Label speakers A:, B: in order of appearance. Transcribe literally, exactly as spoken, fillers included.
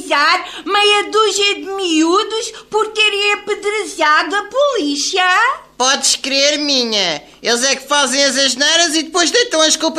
A: avisar meia dúzia de miúdos por terem apedrejado a polícia?
B: Podes crer, minha. Eles é que fazem as asneiras e depois deitam as culpas